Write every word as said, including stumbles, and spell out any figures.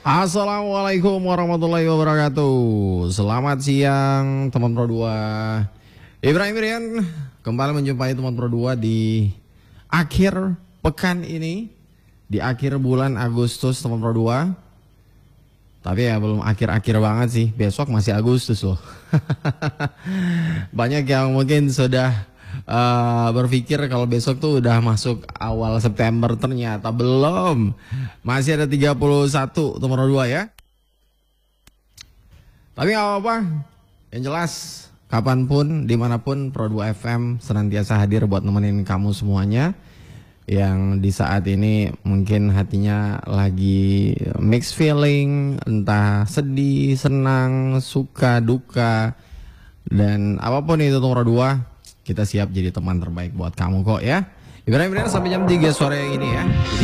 Assalamualaikum warahmatullahi wabarakatuh. Selamat siang teman Pro dua. Ibrahim Rian kembali menjumpai teman Pro dua di akhir pekan ini, di akhir bulan Agustus teman Pro dua. Tapi ya belum akhir-akhir banget sih, besok masih Agustus loh. Banyak yang mungkin sudah Uh, berpikir kalau besok tuh udah masuk awal September, ternyata belum. Masih ada tiga puluh satu nomor dua ya. Tapi gak apa-apa. Yang jelas kapanpun, dimanapun Pro dua F M senantiasa hadir buat nemenin kamu semuanya. Yang di saat ini mungkin hatinya lagi mixed feeling, entah sedih, senang, suka, duka, dan apapun itu nomor dua, kita siap jadi teman terbaik buat kamu kok ya. Ibrahim Rian sampai jam tiga sore ini ya.